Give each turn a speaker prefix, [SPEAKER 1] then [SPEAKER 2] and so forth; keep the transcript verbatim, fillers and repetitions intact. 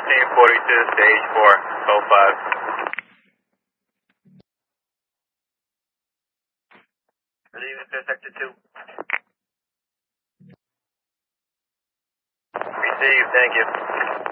[SPEAKER 1] fourteen forty-two, stage four, code five. Leaving to sector two. Received, thank you.